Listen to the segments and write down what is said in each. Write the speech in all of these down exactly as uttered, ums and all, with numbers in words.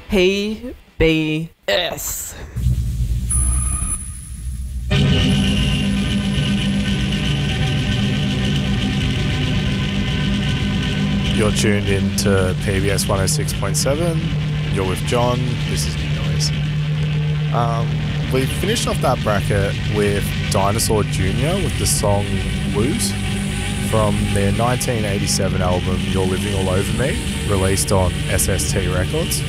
P B S. You're tuned in to P B S one oh six point seven. You're with John. This is New Noise. Um, we finished off that bracket with Dinosaur Junior with the song Woot from their nineteen eighty-seven album You're Living All Over Me, released on S S T Records.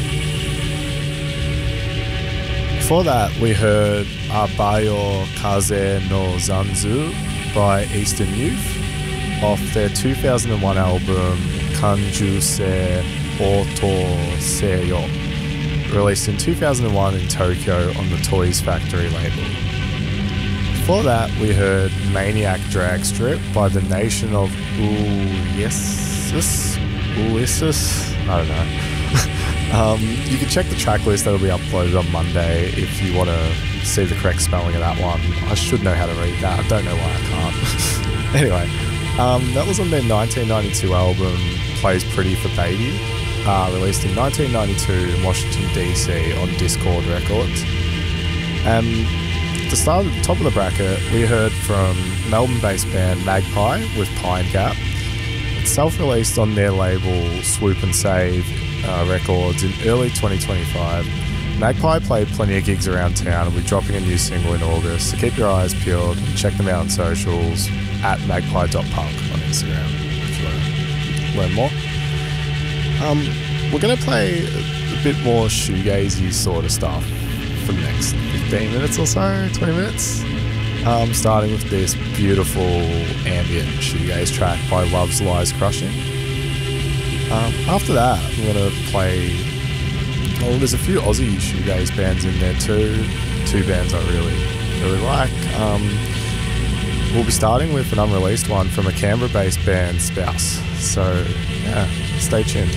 Before that, we heard Abayo Kaze no Zanzu by Eastern Youth off their two thousand one album Kanju Se Oto Seyo, released in two thousand one in Tokyo on the Toys Factory label. Before that, we heard Maniac Drag Strip by the Nation of Ulysses. Ulysses? I don't know. um, you can check the track list that'll be uploaded on Monday if you want to see the correct spelling of that one. I should know how to read that. I don't know why I can't. Anyway, um, that was on their nineteen ninety-two album Plays Pretty for Baby, uh, released in nineteen ninety-two in Washington D C on Discord Records. Um, at the start, at the top of the bracket, we heard from Melbourne-based band Magpie with Pine Gap. It's self-released on their label Swoop and Save uh, Records in early twenty twenty-five. Magpie played plenty of gigs around town and will be dropping a new single in August, so keep your eyes peeled and check them out on socials at magpie dot punk on Instagram if you want to learn more. Um, we're going to play a bit more shoegazy sort of stuff for the next fifteen minutes or so, twenty minutes. Um, starting with this beautiful ambient shoegaze track by Love's Lies Crushing. Um, after that, I'm going to play... Well, there's a few Aussie shoegaze bands in there too. Two bands I really, really like. Um, we'll be starting with an unreleased one from a Canberra-based band, Spouse. So, yeah, stay tuned.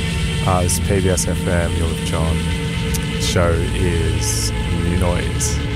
Uh, this is P B S F M, you're with John. The show is New Noise.